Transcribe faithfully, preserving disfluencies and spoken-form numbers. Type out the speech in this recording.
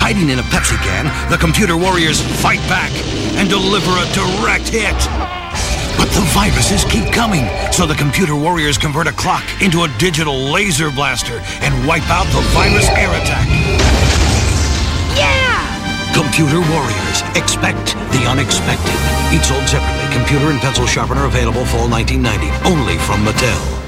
Hiding in a Pepsi can, the computer warriors fight back and deliver a direct hit. But the viruses keep coming, so the computer warriors convert a clock into a digital laser blaster and wipe out the virus air attack. Yeah! Computer warriors, expect the unexpected. Each sold separately. Computer and pencil sharpener available fall nineteen ninety. Only from Mattel.